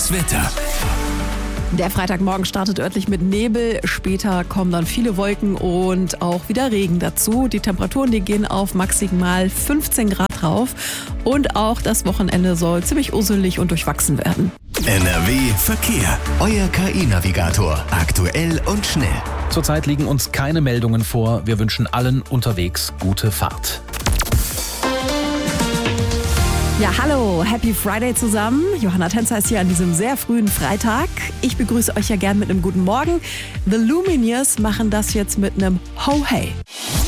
Das Wetter. Der Freitagmorgen startet örtlich mit Nebel, später kommen dann viele Wolken und auch wieder Regen dazu. Die Temperaturen, die gehen auf maximal 15 Grad rauf und auch das Wochenende soll ziemlich usselig und durchwachsen werden. NRW Verkehr. Euer KI-Navigator. Aktuell und schnell. Zurzeit liegen uns keine Meldungen vor. Wir wünschen allen unterwegs gute Fahrt. Ja, hallo, Happy Friday zusammen. Johanna Tänzer ist hier an diesem sehr frühen Freitag. Ich begrüße euch ja gern mit einem guten Morgen. The Lumineers machen das jetzt mit einem Ho Hey.